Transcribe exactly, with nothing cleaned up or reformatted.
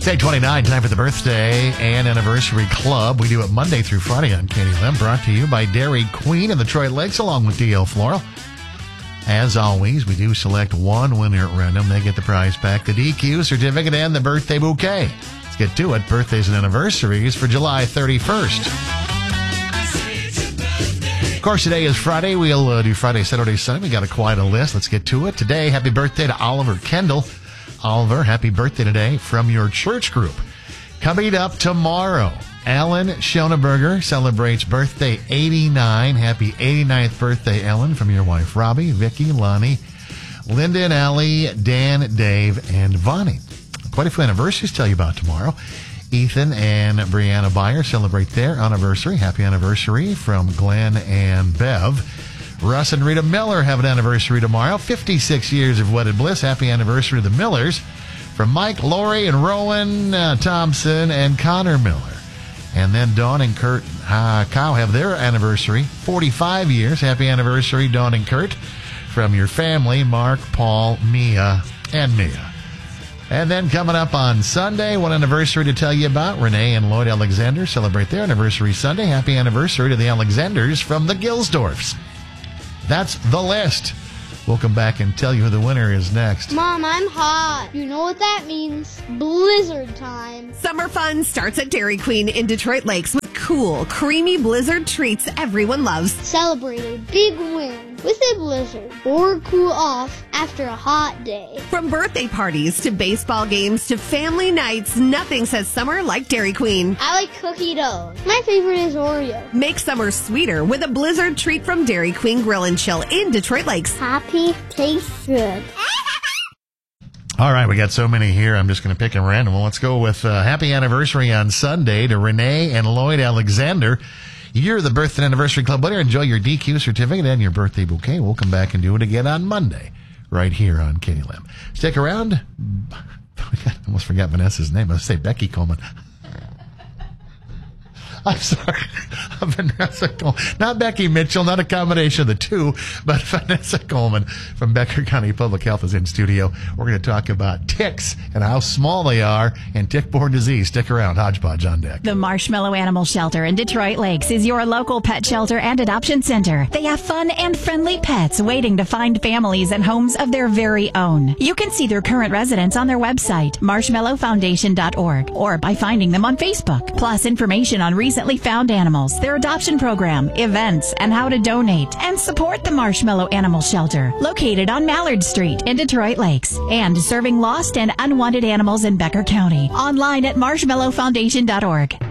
It's eight twenty-nine, time for the birthday and anniversary club. We do it Monday through Friday on Katie Lim, brought to you by Dairy Queen and the Detroit Lakes, along with D L Floral. As always, we do select one winner at random. They get the prize pack, the D Q certificate, and the birthday bouquet. Let's get to it. Birthdays and anniversaries for July thirty-first. Of course, today is Friday. We'll uh, do Friday, Saturday, Sunday. We got a quite a list. Let's get to it. Today, happy birthday to Oliver Kendall. Oliver, happy birthday today from your church group. Coming up tomorrow, Alan Schoenberger celebrates birthday eighty-nine. Happy eighty-ninth birthday, Alan, from your wife, Robbie, Vicky, Lonnie, Linda and Allie, Dan, Dave, and Vonnie. Quite a few anniversaries to tell you about tomorrow. Ethan and Brianna Byer celebrate their anniversary. Happy anniversary from Glenn and Bev. Russ and Rita Miller have an anniversary tomorrow. fifty-six years of wedded bliss. Happy anniversary to the Millers. From Mike, Lori, and Rowan uh, Thompson and Connor Miller. And then Dawn and Kurt uh, Cow have their anniversary. forty-five years. Happy anniversary, Dawn and Kurt. From your family, Mark, Paul, Mia, and Mia. And then coming up on Sunday, one anniversary to tell you about. Renee and Lloyd Alexander celebrate their anniversary Sunday. Happy anniversary to the Alexanders from the Gilsdorfs. That's the list. We'll come back and tell you who the winner is next. Mom, I'm hot. You know what that means? Blizzard time. Summer fun starts at Dairy Queen in Detroit Lakes with cool, creamy blizzard treats everyone loves. Celebrate a big win with a blizzard or cool off after a hot day. From birthday parties to baseball games to family nights, nothing says summer like Dairy Queen. I like cookie dough. My favorite is Oreo. Make summer sweeter with a blizzard treat from Dairy Queen Grill and Chill in Detroit Lakes. Happy tastes good. All right, we got so many here. I'm just going to pick a random one. Let's go with uh, happy anniversary on Sunday to Renee and Lloyd Alexander. You're the birthday and anniversary club winner. Enjoy your D Q certificate and your birthday bouquet. We'll come back and do it again on Monday, right here on Katie Lim. Stick around. I almost forgot Vanessa's name. I was going to say Becky Coleman. I'm sorry. Vanessa Coleman. Not Becky Mitchell, not a combination of the two, but Vanessa Coleman from Becker County Public Health is in studio. We're going to talk about ticks and how small they are and tick-borne disease. Stick around. Hodgepodge on deck. The Marshmallow Animal Shelter in Detroit Lakes is your local pet shelter and adoption center. They have fun and friendly pets waiting to find families and homes of their very own. You can see their current residents on their website, marshmallow foundation dot org, or by finding them on Facebook. Plus information on recent Recently found animals, their adoption program, events, and how to donate and support the Marshmallow Animal Shelter, located on Mallard Street in Detroit Lakes, and serving lost and unwanted animals in Becker County. Online at marshmallow foundation dot org.